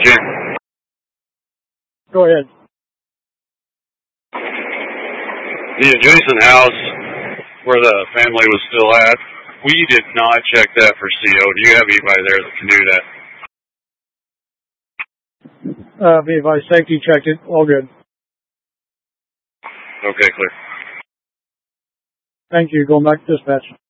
Jim. Go ahead. The adjacent house where the family was still at, we did not check that for CO. Do you have anybody there that can do that? If I safety checked it, all good. Okay, clear. Thank you. Going back to dispatch.